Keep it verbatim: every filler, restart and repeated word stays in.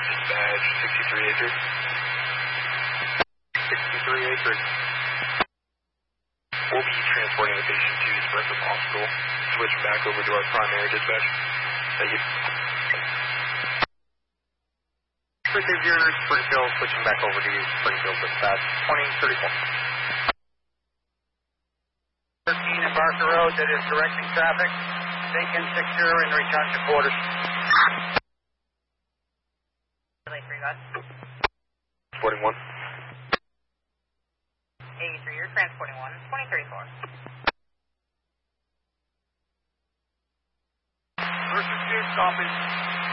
Dispatch, sixty-three acres. sixty-three acres. We'll be transporting the patient to Springfield Hospital. Switch back over to our primary dispatch. Thank you. Receive your Springfield, switching back over to Springfield dispatch, twenty thirty-four. thirteen in Barker Road that is directing traffic. Take in six zero and return to quarters. Transporting one. eighty-three, you're transporting one, twenty thirty-four. Versus two, copy.